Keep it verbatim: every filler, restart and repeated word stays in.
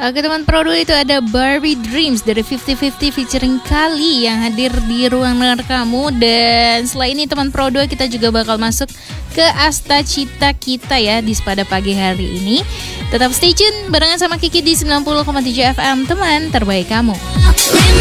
Oke teman Pro dua, itu ada Barbie Dreams dari lima puluh lima puluh featuring Kali yang hadir di ruang dengar kamu. Dan setelah ini teman Pro dua, kita juga bakal masuk ke Asta Cita kita ya di pada pagi hari ini. Tetap stay tune barengan sama Kiki di sembilan puluh koma tujuh F M, teman terbaik kamu.